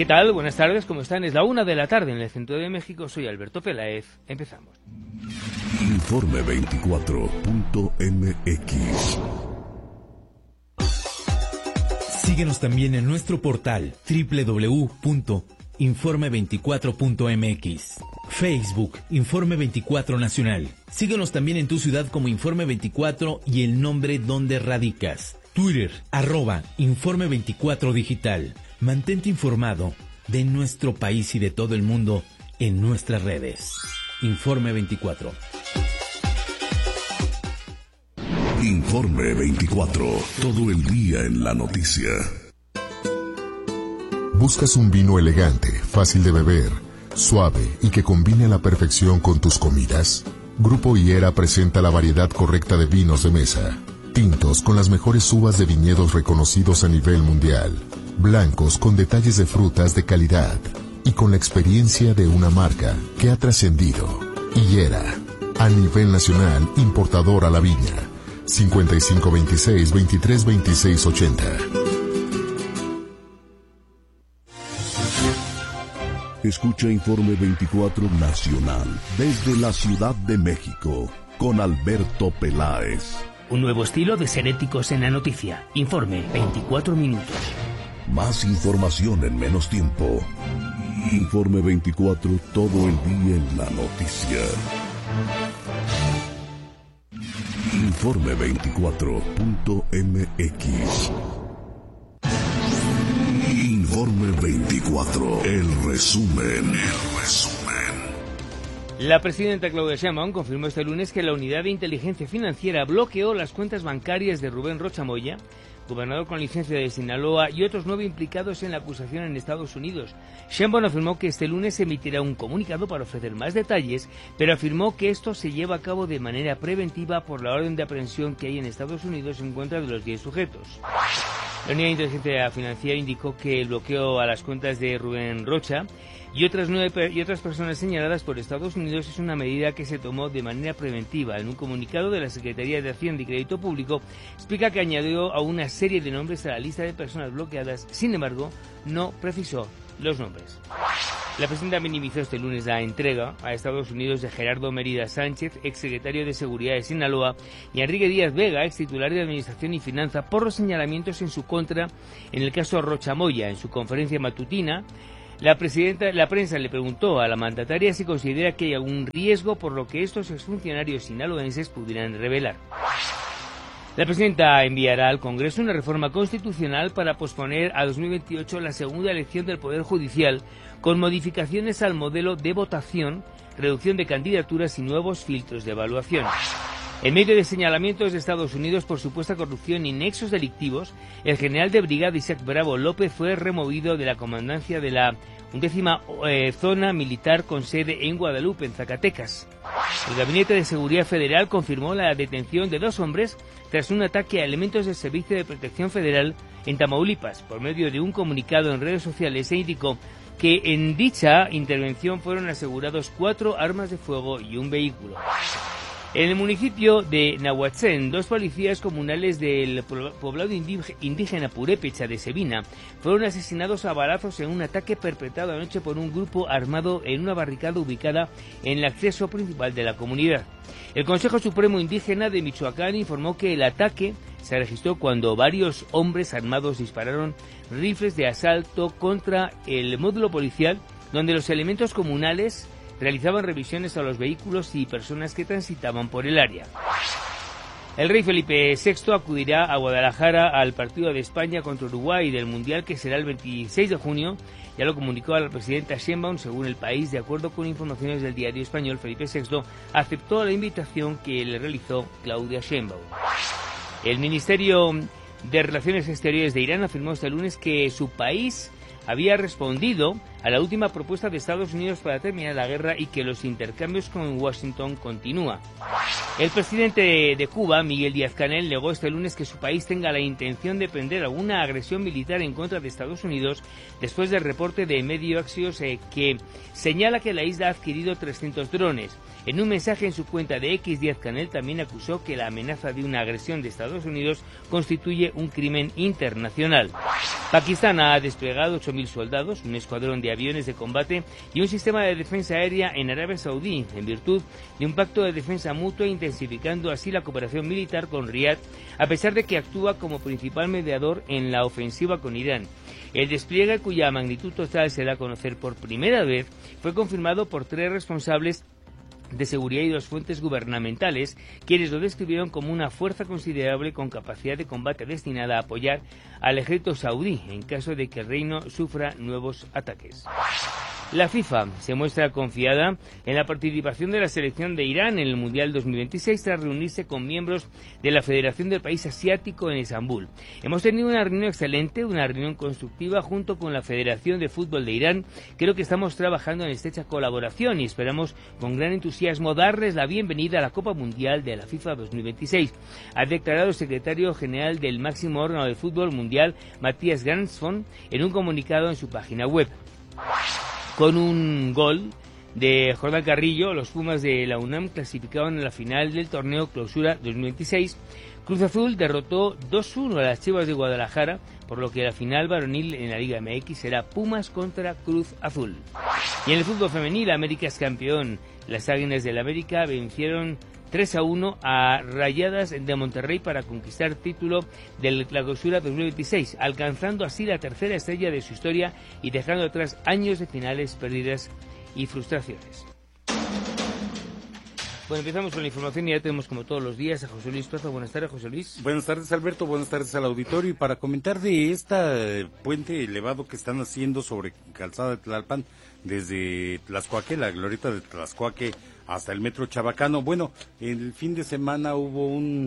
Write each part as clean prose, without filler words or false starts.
¿Qué tal? Buenas tardes, ¿cómo están? Es la 1 de la tarde en el centro de México. Soy Alberto Peláez. Empezamos. Informe24.mx. Síguenos también en nuestro portal www.informe24.mx. Facebook, Informe 24 Nacional. Síguenos también en tu ciudad como Informe 24 y el nombre donde radicas. Twitter, @Informe 24 Digital. Mantente informado de nuestro país y de todo el mundo en nuestras redes. Informe 24. Informe 24. Todo el día en la noticia. ¿Buscas un vino elegante, fácil de beber, suave y que combine a la perfección con tus comidas? Grupo Higuera presenta la variedad correcta de vinos de mesa. Tintos con las mejores uvas de viñedos reconocidos a nivel mundial. Blancos con detalles de frutas de calidad. Y con la experiencia de una marca que ha trascendido. Higuera, a nivel nacional, importador a la viña. 5526-232680. Escucha Informe 24 Nacional desde la Ciudad de México con Alberto Peláez. Un nuevo estilo de ser éticos en la noticia. Informe 24 minutos. Más información en menos tiempo. Informe 24, todo el día en la noticia. Informe24.mx. Informe 24, el resumen. La presidenta Claudia Sheinbaum confirmó este lunes que la Unidad de Inteligencia Financiera bloqueó las cuentas bancarias de Rubén Rocha Moya, gobernador con licencia de Sinaloa, y otros 9 implicados en la acusación en Estados Unidos. Sheinbaum afirmó que este lunes se emitirá un comunicado para ofrecer más detalles, pero afirmó que esto se lleva a cabo de manera preventiva por la orden de aprehensión que hay en Estados Unidos en contra de los 10 sujetos. La Unidad de Inteligencia Financiera indicó que el bloqueo a las cuentas de Rubén Rocha y otras personas señaladas por Estados Unidos es una medida que se tomó de manera preventiva. En un comunicado de la Secretaría de Hacienda y Crédito Público explica que añadió a una serie de nombres a la lista de personas bloqueadas, sin embargo, no precisó los nombres. La presidenta minimizó este lunes la entrega a Estados Unidos de Gerardo Mérida Sánchez, exsecretario de Seguridad de Sinaloa, y Enrique Díaz Vega, extitular de Administración y Finanza, por los señalamientos en su contra en el caso Rocha Moya. En su conferencia matutina, la prensa le preguntó a la mandataria si considera que hay algún riesgo por lo que estos exfuncionarios sinaloenses pudieran revelar. La presidenta enviará al Congreso una reforma constitucional para posponer a 2028 la segunda elección del Poder Judicial, con modificaciones al modelo de votación, reducción de candidaturas y nuevos filtros de evaluación. En medio de señalamientos de Estados Unidos por supuesta corrupción y nexos delictivos, el general de brigada Isaac Bravo López fue removido de la comandancia de la 11ª zona militar con sede en Guadalupe, en Zacatecas. El Gabinete de Seguridad Federal confirmó la detención de 2 hombres tras un ataque a elementos del Servicio de Protección Federal en Tamaulipas. Por medio de un comunicado en redes sociales se indicó que en dicha intervención fueron asegurados 4 armas de fuego y un vehículo. En el municipio de Nahuatzén, 2 policías comunales del poblado indígena Purépecha de Sevina fueron asesinados a balazos en un ataque perpetrado anoche por un grupo armado en una barricada ubicada en el acceso principal de la comunidad. El Consejo Supremo Indígena de Michoacán informó que el ataque se registró cuando varios hombres armados dispararon rifles de asalto contra el módulo policial, donde los elementos comunales realizaban revisiones a los vehículos y personas que transitaban por el área. El rey Felipe VI acudirá a Guadalajara al partido de España contra Uruguay del Mundial, que será el 26 de junio. Ya lo comunicó a la presidenta Sheinbaum. Según El País, de acuerdo con informaciones del diario español, Felipe VI aceptó la invitación que le realizó Claudia Sheinbaum. El Ministerio de Relaciones Exteriores de Irán afirmó este lunes que su país había respondido a la última propuesta de Estados Unidos para terminar la guerra y que los intercambios con Washington continúan. El presidente de Cuba, Miguel Díaz-Canel, negó este lunes que su país tenga la intención de emprender alguna agresión militar en contra de Estados Unidos después del reporte de Medio Axios que señala que la isla ha adquirido 300 drones. En un mensaje en su cuenta de X, Díaz-Canel también acusó que la amenaza de una agresión de Estados Unidos constituye un crimen internacional. Pakistán ha desplegado 8.000 soldados, un escuadrón de aviones de combate y un sistema de defensa aérea en Arabia Saudí, en virtud de un pacto de defensa mutua, intensificando así la cooperación militar con Riad, a pesar de que actúa como principal mediador en la ofensiva con Irán. El despliegue, cuya magnitud total se da a conocer por primera vez, fue confirmado por 3 responsables de seguridad y 2 fuentes gubernamentales, quienes lo describieron como una fuerza considerable con capacidad de combate destinada a apoyar al ejército saudí en caso de que el reino sufra nuevos ataques. La FIFA se muestra confiada en la participación de la selección de Irán en el Mundial 2026 tras reunirse con miembros de la Federación del País Asiático en Estambul. Hemos tenido una reunión excelente, una reunión constructiva junto con la Federación de Fútbol de Irán. Creo que estamos trabajando en estrecha colaboración y esperamos con gran entusiasmo darles la bienvenida a la Copa Mundial de la FIFA 2026, ha declarado el secretario general del máximo órgano de fútbol mundial, Matías Gansson, en un comunicado en su página web. Con un gol de Jordán Carrillo, los Pumas de la UNAM clasificaron en la final del torneo Clausura 2026. Cruz Azul derrotó 2-1 a las Chivas de Guadalajara, por lo que la final varonil en la Liga MX será Pumas contra Cruz Azul. Y en el fútbol femenil, América es campeón. Las Águilas del América vencieron 3-1 a Rayadas de Monterrey para conquistar título de la Clausura 2026, alcanzando así la tercera estrella de su historia y dejando atrás años de finales perdidas y frustraciones. Bueno, empezamos con la información y ya tenemos como todos los días a José Luis Plaza. Buenas tardes, José Luis. Buenas tardes, Alberto. Buenas tardes al auditorio. Y para comentar de este puente elevado que están haciendo sobre Calzada de Tlalpan, desde Tlaxcuaque, la glorieta de Tlaxcuaque, hasta el metro Chabacano. Bueno, el fin de semana hubo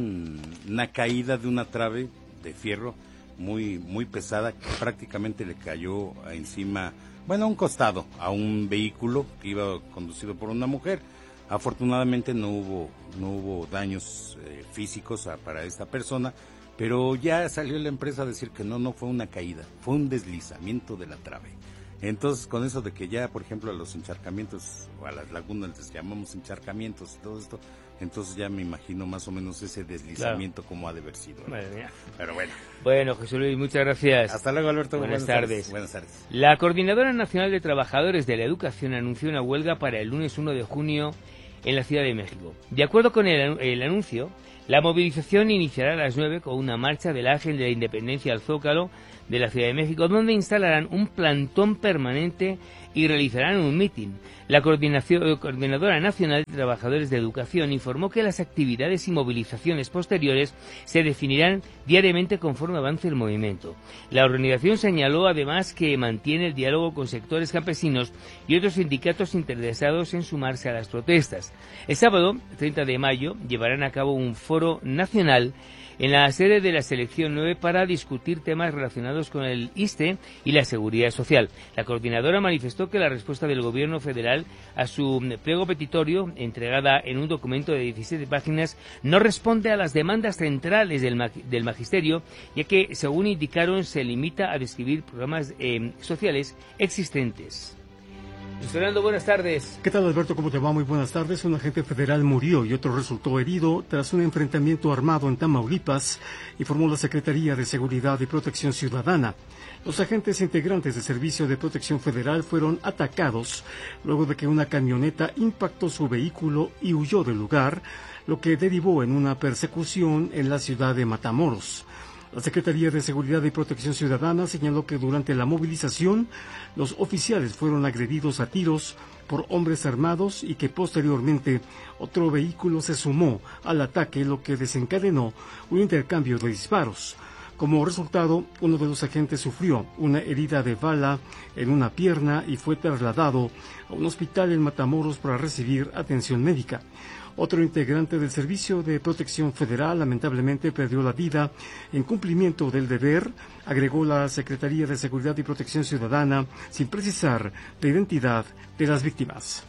una caída de una trave de fierro muy pesada, que prácticamente le cayó encima, a un costado, a un vehículo que iba conducido por una mujer. Afortunadamente no hubo daños físicos para esta persona, pero ya salió la empresa a decir que no fue una caída, fue un deslizamiento de la trave. Entonces, con eso de que ya, por ejemplo, a los encharcamientos, o a las lagunas les llamamos encharcamientos y todo esto, entonces ya me imagino más o menos ese deslizamiento, claro, como ha de haber sido, ¿no? Madre mía. Pero bueno. Bueno, José Luis, muchas gracias. Hasta luego, Alberto. Buenas tardes. Buenas tardes. La Coordinadora Nacional de Trabajadores de la Educación anunció una huelga para el lunes 1 de junio en la Ciudad de México. De acuerdo con el anuncio, la movilización iniciará a las 9 con una marcha del Ángel de la Independencia al Zócalo de la Ciudad de México, donde instalarán un plantón permanente y realizarán un mitin. La Coordinadora Nacional de Trabajadores de Educación informó que las actividades y movilizaciones posteriores se definirán diariamente conforme avance el movimiento. La organización señaló además que mantiene el diálogo con sectores campesinos y otros sindicatos interesados en sumarse a las protestas. El sábado, 30 de mayo, llevarán a cabo un foro nacional en la sede de la Selección 9 para discutir temas relacionados con el ISSSTE y la seguridad social. La coordinadora manifestó que la respuesta del gobierno federal a su pliego petitorio, entregada en un documento de 17 páginas, no responde a las demandas centrales del magisterio, ya que, según indicaron, se limita a describir programas sociales existentes. Fernando, buenas tardes. ¿Qué tal, Alberto? ¿Cómo te va? Muy buenas tardes. Un agente federal murió y otro resultó herido tras un enfrentamiento armado en Tamaulipas, informó la Secretaría de Seguridad y Protección Ciudadana. Los agentes integrantes del Servicio de Protección Federal fueron atacados luego de que una camioneta impactó su vehículo y huyó del lugar, lo que derivó en una persecución en la ciudad de Matamoros. La Secretaría de Seguridad y Protección Ciudadana señaló que durante la movilización los oficiales fueron agredidos a tiros por hombres armados y que posteriormente otro vehículo se sumó al ataque, lo que desencadenó un intercambio de disparos. Como resultado, uno de los agentes sufrió una herida de bala en una pierna y fue trasladado a un hospital en Matamoros para recibir atención médica. Otro integrante del Servicio de Protección Federal lamentablemente perdió la vida en cumplimiento del deber, agregó la Secretaría de Seguridad y Protección Ciudadana, sin precisar la identidad de las víctimas.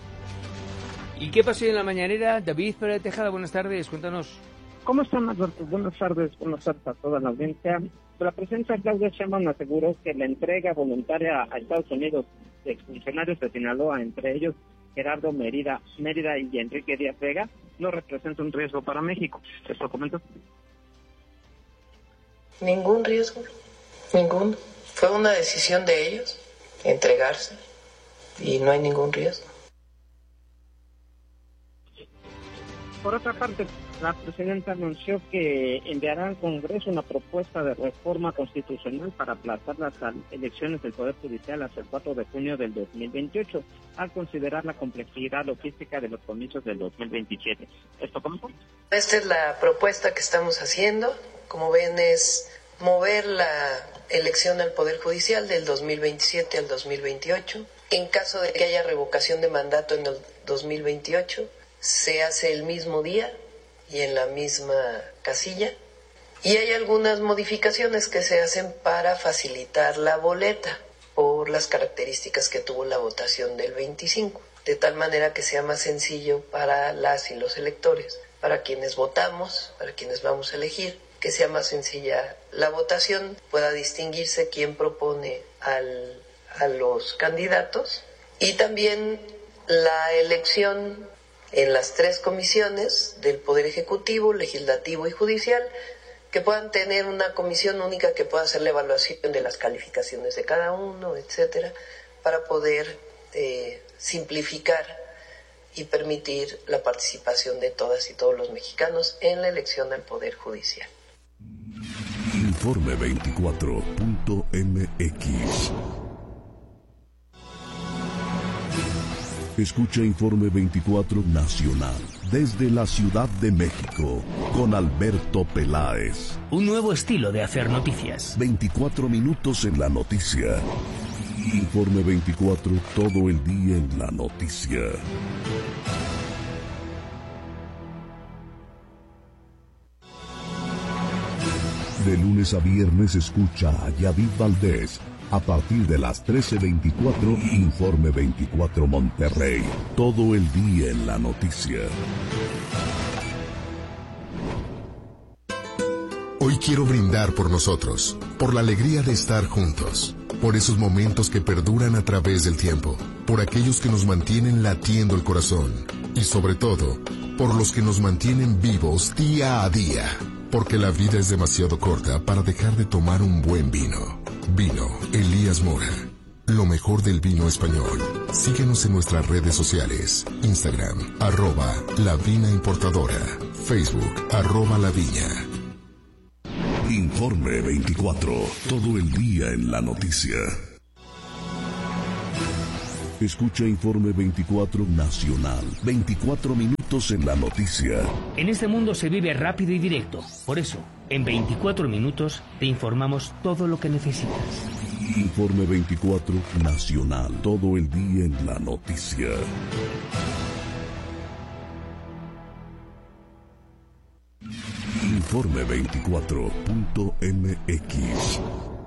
¿Y qué pasó en la mañanera? David Pérez Tejada, buenas tardes, cuéntanos. ¿Cómo están, Alberto? Buenas tardes a toda la audiencia. La presidenta Claudia Sheinbaum aseguró que la entrega voluntaria a Estados Unidos de exfuncionarios de Sinaloa, entre ellos Gerardo Mérida y Enrique Díaz Vega, no representa un riesgo para México. ¿Eso comento? Ningún riesgo, ningún. Fue una decisión de ellos. entregarse y no hay ningún riesgo. Por otra parte, la presidenta anunció que enviará al Congreso una propuesta de reforma constitucional para aplazar las elecciones del Poder Judicial hasta el 4 de junio del 2028, al considerar la complejidad logística de los comicios del 2027. ¿Esto cómo? Esta es la propuesta que estamos haciendo. Como ven, es mover la elección al Poder Judicial del 2027 al 2028. En caso de que haya revocación de mandato en el 2028, se hace el mismo día y en la misma casilla. Y hay algunas modificaciones que se hacen para facilitar la boleta por las características que tuvo la votación del 25, de tal manera que sea más sencillo para las y los electores, para quienes votamos, para quienes vamos a elegir, que sea más sencilla la votación, pueda distinguirse quién propone a los candidatos, y también la elección en las 3 comisiones del Poder Ejecutivo, Legislativo y Judicial, que puedan tener una comisión única que pueda hacer la evaluación de las calificaciones de cada uno, etcétera, para poder simplificar y permitir la participación de todas y todos los mexicanos en la elección al Poder Judicial. Informe 24.mx. Escucha Informe 24 Nacional desde la Ciudad de México con Alberto Peláez. Un nuevo estilo de hacer noticias. 24 minutos en la noticia. Informe 24, todo el día en la noticia. De lunes a viernes escucha a Yadid Valdés. A partir de las 13:24, Informe 24 Monterrey. Todo el día en la noticia. Hoy quiero brindar por nosotros, por la alegría de estar juntos, por esos momentos que perduran a través del tiempo, por aquellos que nos mantienen latiendo el corazón y sobre todo, por los que nos mantienen vivos día a día, porque la vida es demasiado corta para dejar de tomar un buen vino. Vino Elías Mora, lo mejor del vino español. Síguenos en nuestras redes sociales, Instagram, @La Vina Importadora, Facebook, @La Viña. Informe 24, todo el día en la noticia. Escucha Informe 24 Nacional, 24 minutos en la noticia. En este mundo se vive rápido y directo. Por eso, en 24 minutos te informamos todo lo que necesitas. Informe 24 Nacional, todo el día en la noticia. Informe 24.mx.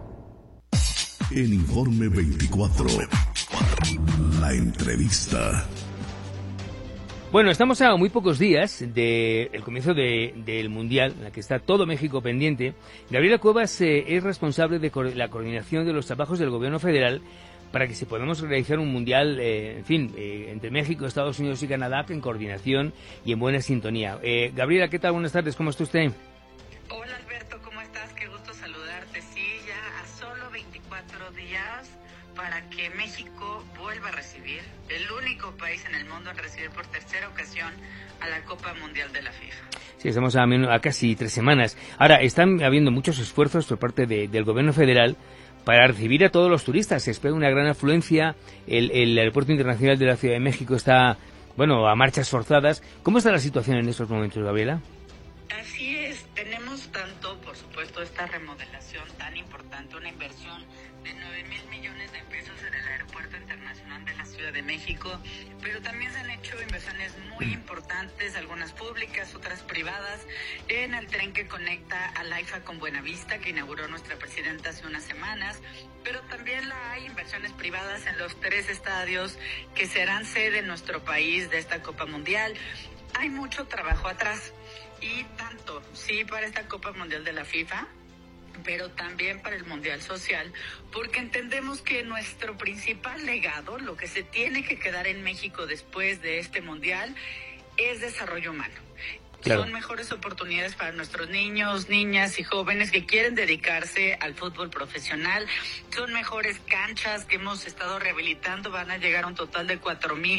En Informe 24, la entrevista. Bueno, estamos a muy pocos días del comienzo del Mundial, en la que está todo México pendiente. Gabriela Cuevas es responsable de la coordinación de los trabajos del Gobierno Federal para que se podamos realizar un Mundial, entre México, Estados Unidos y Canadá, en coordinación y en buena sintonía. Gabriela, ¿qué tal? Buenas tardes, ¿cómo está usted? Hola Alberto, ¿cómo estás? Qué gusto saludarte. Sí, ya a solo 24 días para que México vuelva a recibir, el único país en el mundo en recibir por tercera ocasión a la Copa Mundial de la FIFA. Sí, estamos a casi 3 semanas. Ahora, están habiendo muchos esfuerzos por parte del Gobierno Federal para recibir a todos los turistas. Se espera una gran afluencia. El Aeropuerto Internacional de la Ciudad de México está, a marchas forzadas. ¿Cómo está la situación en estos momentos, Gabriela? Así es, tenemos tanto, por supuesto, esta remodelación tan importante, una inversión de 9,000 millones de pesos en el Aeropuerto Internacional de la Ciudad de México, pero también se han hecho inversiones muy importantes, algunas públicas, otras privadas, en el tren que conecta a AIFA con Buenavista, que inauguró nuestra presidenta hace unas semanas, pero también hay inversiones privadas en los 3 estadios que serán sede en nuestro país de esta Copa Mundial. Hay mucho trabajo atrás. Y tanto, sí, para esta Copa Mundial de la FIFA, pero también para el Mundial Social, porque entendemos que nuestro principal legado, lo que se tiene que quedar en México después de este Mundial, es desarrollo humano. Claro. Son mejores oportunidades para nuestros niños, niñas y jóvenes que quieren dedicarse al fútbol profesional. Son mejores canchas que hemos estado rehabilitando. Van a llegar a un total de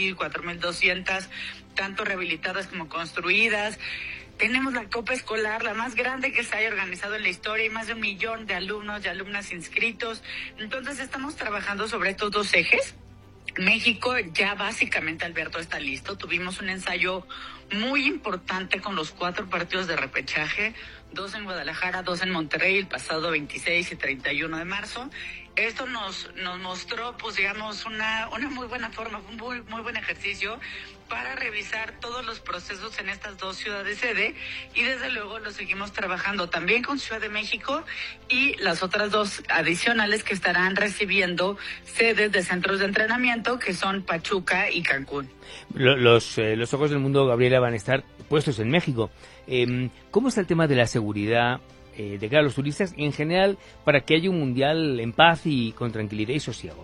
4,200, tanto rehabilitadas como construidas. Tenemos la Copa Escolar, la más grande que se haya organizado en la historia, y más de 1 millón de alumnos y alumnas inscritos. Entonces estamos trabajando sobre estos 2 ejes. México ya básicamente, Alberto, está listo. Tuvimos un ensayo muy importante con los 4 partidos de repechaje, 2 en Guadalajara, 2 en Monterrey, el pasado 26 y 31 de marzo. Esto nos mostró, pues digamos, una muy buena forma, un muy buen ejercicio para revisar todos los procesos en estas 2 ciudades sede, y desde luego lo seguimos trabajando también con Ciudad de México y las otras 2 adicionales que estarán recibiendo sedes de centros de entrenamiento, que son Pachuca y Cancún. Los ojos del mundo, Gabriela, van a estar puestos en México. ¿Cómo está el tema de la seguridad de cara a los turistas y en general para que haya un mundial en paz y con tranquilidad y sosiego?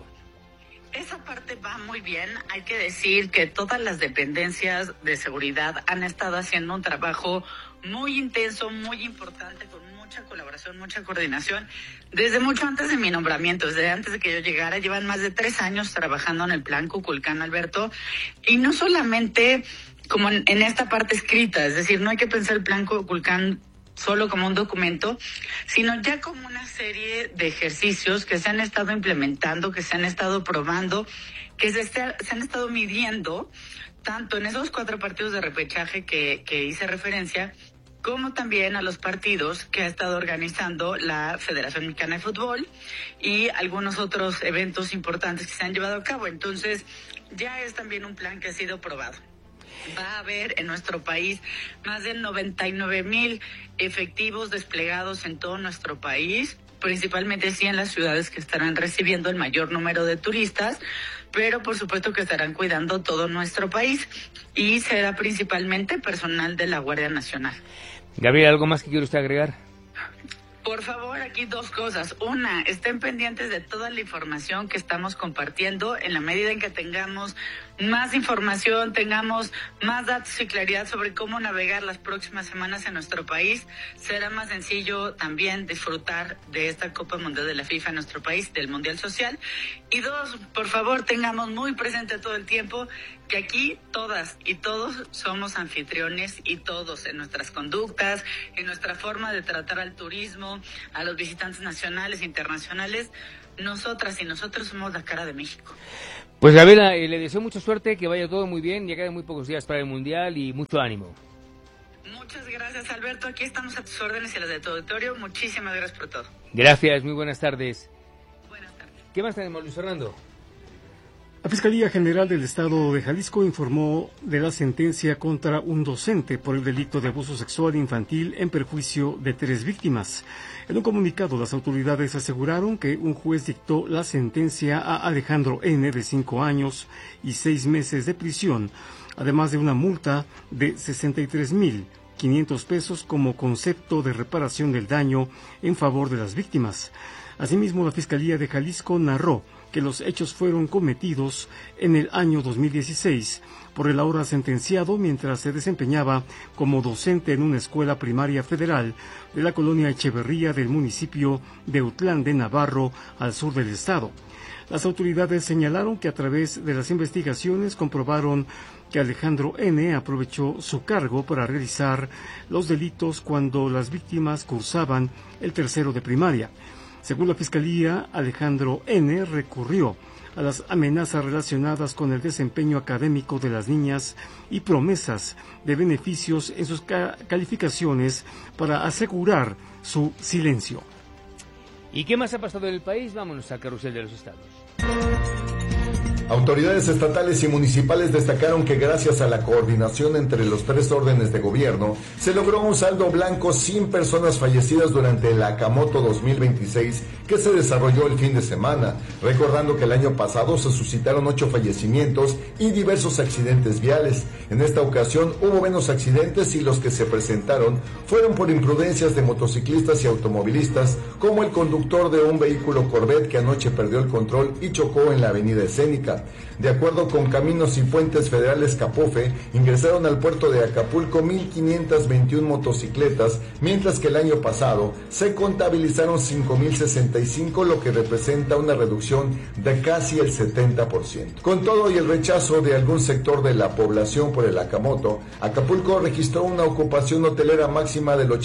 Esa parte va muy bien. Hay que decir que todas las dependencias de seguridad han estado haciendo un trabajo muy intenso, muy importante, con mucha colaboración, mucha coordinación. Desde mucho antes de mi nombramiento, desde antes de que yo llegara, llevan más de 3 años trabajando en el plan Kukulcán, Alberto. Y no solamente como en esta parte escrita, es decir, no hay que pensar el plan Kukulcán solo como un documento, sino ya como una serie de ejercicios que se han estado implementando, que se han estado probando, que se han estado midiendo, tanto en esos 4 partidos de repechaje que hice referencia, como también a los partidos que ha estado organizando la Federación Mexicana de Fútbol y algunos otros eventos importantes que se han llevado a cabo. Entonces, ya es también un plan que ha sido probado. Va a haber en nuestro país más de 99,000 efectivos desplegados en todo nuestro país, principalmente sí en las ciudades que estarán recibiendo el mayor número de turistas, pero por supuesto que estarán cuidando todo nuestro país, y será principalmente personal de la Guardia Nacional. Gabriel, ¿algo más que quiere usted agregar? Por favor, aquí 2 cosas. Una, estén pendientes de toda la información que estamos compartiendo. En la medida en que tengamos más información, tengamos más datos y claridad sobre cómo navegar las próximas semanas en nuestro país, será más sencillo también disfrutar de esta Copa Mundial de la FIFA en nuestro país, del Mundial Social. Y 2, por favor, tengamos muy presente todo el tiempo que aquí todas y todos somos anfitriones, y todos en nuestras conductas, en nuestra forma de tratar al turismo, a los visitantes nacionales e internacionales, nosotras y nosotros somos la cara de México. Pues Gabriela, le deseo mucha suerte, que vaya todo muy bien, ya quedan muy pocos días para el Mundial y mucho ánimo. Muchas gracias, Alberto, aquí estamos a tus órdenes y las de tu auditorio. Muchísimas gracias por todo. Gracias, muy buenas tardes. Buenas tardes. ¿Qué más tenemos, Luis Fernando? La Fiscalía General del Estado de Jalisco informó de la sentencia contra un docente por el delito de abuso sexual infantil en perjuicio de 3 víctimas. En un comunicado, las autoridades aseguraron que un juez dictó la sentencia a Alejandro N., de 5 años y 6 meses de prisión, además de una multa de 63,500 pesos como concepto de reparación del daño en favor de las víctimas. Asimismo, la Fiscalía de Jalisco narró que los hechos fueron cometidos en el año 2016 por el ahora sentenciado mientras se desempeñaba como docente en una escuela primaria federal de la colonia Echeverría del municipio de Utlán de Navarro, al sur del estado. Las autoridades señalaron que a través de las investigaciones comprobaron que Alejandro N. aprovechó su cargo para realizar los delitos cuando las víctimas cursaban el 3º de primaria. Según la Fiscalía, Alejandro N. recurrió a las amenazas relacionadas con el desempeño académico de las niñas y promesas de beneficios en sus calificaciones para asegurar su silencio. ¿Y qué más ha pasado en el país? Vámonos al carrusel de los estados. Autoridades estatales y municipales destacaron que gracias a la coordinación entre los 3 órdenes de gobierno, se logró un saldo blanco sin personas fallecidas durante el Acamoto 2026 que se desarrolló el fin de semana, recordando que el año pasado se suscitaron 8 fallecimientos y diversos accidentes viales. En esta ocasión hubo menos accidentes y los que se presentaron fueron por imprudencias de motociclistas y automovilistas, como el conductor de un vehículo Corvette que anoche perdió el control y chocó en la avenida Escénica. Guerrera. De acuerdo con Caminos y Puentes Federales Capofe, ingresaron al puerto de Acapulco 1,521 motocicletas, mientras que el año pasado se contabilizaron 5,065, lo que representa una reducción de casi el 70%. Con todo y el rechazo de algún sector de la población por el Acamoto, Acapulco registró una ocupación hotelera máxima del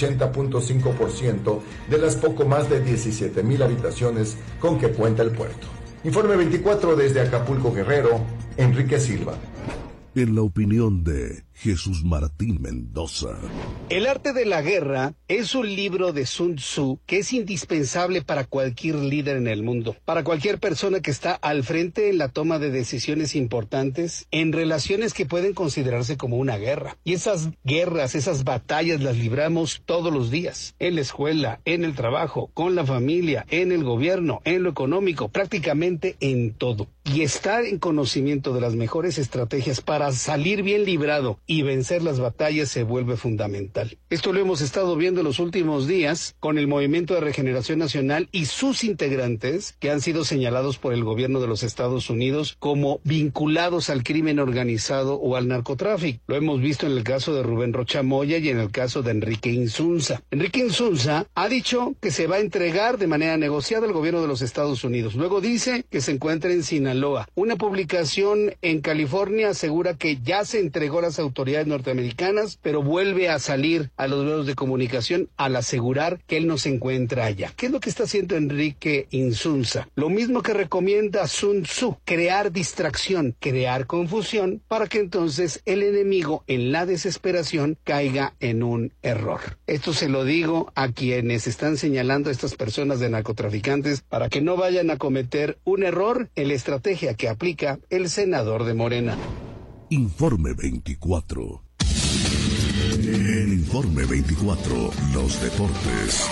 80.5% de las poco más de 17,000 habitaciones con que cuenta el puerto. Informe 24 desde Acapulco, Guerrero, Enrique Silva. En la opinión de Jesús Martín Mendoza. El arte de la guerra es un libro de Sun Tzu que es indispensable para cualquier líder en el mundo, para cualquier persona que está al frente en la toma de decisiones importantes en relaciones que pueden considerarse como una guerra. Y esas guerras, esas batallas las libramos todos los días, en la escuela, en el trabajo, con la familia, en el gobierno, en lo económico, prácticamente en todo. Y estar en conocimiento de las mejores estrategias para salir bien librado y vencer las batallas se vuelve fundamental. Esto lo hemos estado viendo en los últimos días con el Movimiento de Regeneración Nacional y sus integrantes que han sido señalados por el gobierno de los Estados Unidos como vinculados al crimen organizado o al narcotráfico. Lo hemos visto en el caso de Rubén Rocha Moya y en el caso de Enrique Insunza. Enrique Insunza ha dicho que se va a entregar de manera negociada al gobierno de los Estados Unidos. Luego dice que se encuentra en Sinaloa. Una publicación en California asegura que ya se entregó a las autoridades norteamericanas, pero vuelve a salir a los medios de comunicación al asegurar que él no se encuentra allá. ¿Qué es lo que está haciendo Enrique Insunza? Lo mismo que recomienda Sun Tzu, crear distracción, crear confusión, para que entonces el enemigo en la desesperación caiga en un error. Esto se lo digo a quienes están señalando a estas personas de narcotraficantes para que no vayan a cometer un error en la estrategia que aplica el senador de Morena. Informe 24. En Informe 24, los deportes.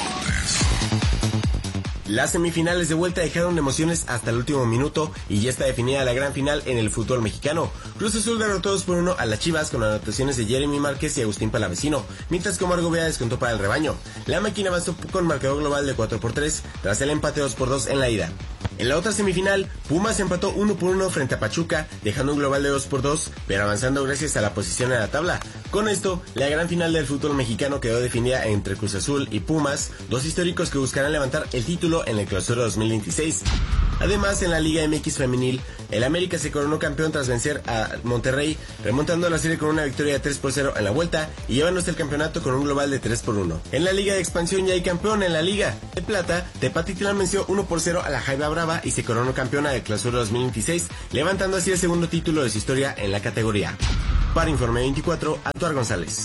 Las semifinales de vuelta dejaron emociones hasta el último minuto y ya está definida la gran final en el fútbol mexicano. Cruz Azul derrotó 2-1 a las Chivas con anotaciones de Jeremy Márquez y Agustín Palavecino, mientras que Omar Gobea descontó para el rebaño. La máquina avanzó con marcador global de 4-3 tras el empate 2-2 en la ida. En la otra semifinal, Pumas empató 1-1 frente a Pachuca, dejando un global de 2-2, pero avanzando gracias a la posición en la tabla. Con esto, la gran final del fútbol mexicano quedó definida entre Cruz Azul y Pumas, dos históricos que buscarán levantar el título en el Clausura 2026. Además, en la Liga MX femenil, el América se coronó campeón tras vencer a Monterrey, remontando la serie con una victoria de 3-0 en la vuelta y llevándose el campeonato con un global de 3-1. En la Liga de Expansión ya hay campeón en la Liga de Plata. Tepatitlán venció 1-0 a la Jaiba Brava y se coronó campeona de Clausura 2026, levantando así el segundo título de su historia en la categoría. Para Informe 24, Antoine González.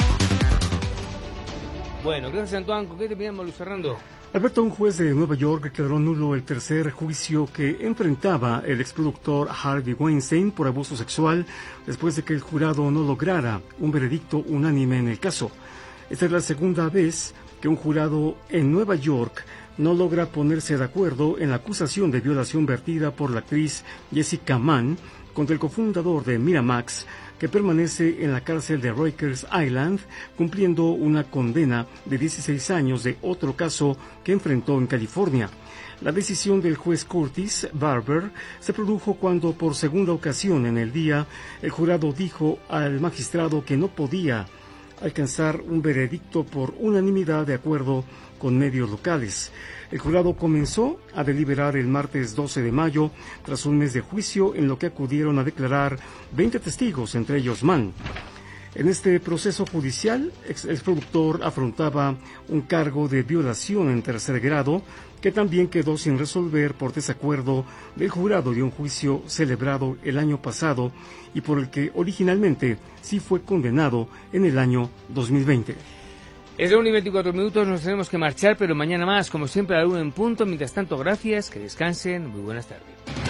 Bueno, gracias Antoine. ¿Con qué terminamos, Luis Fernando? Alberto, un juez de Nueva York declaró nulo el tercer juicio que enfrentaba el exproductor Harvey Weinstein por abuso sexual después de que el jurado no lograra un veredicto unánime en el caso. Esta es la segunda vez que un jurado en Nueva York no logra ponerse de acuerdo en la acusación de violación vertida por la actriz Jessica Mann contra el cofundador de Miramax, que permanece en la cárcel de Rikers Island, cumpliendo una condena de 16 años de otro caso que enfrentó en California. La decisión del juez Curtis Barber se produjo cuando, por segunda ocasión en el día, el jurado dijo al magistrado que no podía alcanzar un veredicto por unanimidad de acuerdo con medios locales. El jurado comenzó a deliberar el martes 12 de mayo, tras un mes de juicio en lo que acudieron a declarar 20 testigos, entre ellos Mann. En este proceso judicial, el productor afrontaba un cargo de violación en tercer grado, que también quedó sin resolver por desacuerdo del jurado de un juicio celebrado el año pasado y por el que originalmente sí fue condenado en el año 2020. Es la 1:24 minutos, nos tenemos que marchar, pero mañana más, como siempre, a la 1 en punto. Mientras tanto, gracias, que descansen, muy buenas tardes.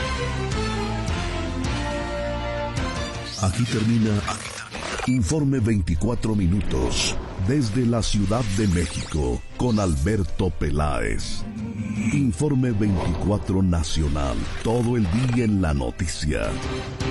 Aquí termina Informe 24 minutos, desde la Ciudad de México, con Alberto Peláez. Informe 24 Nacional, todo el día en la noticia.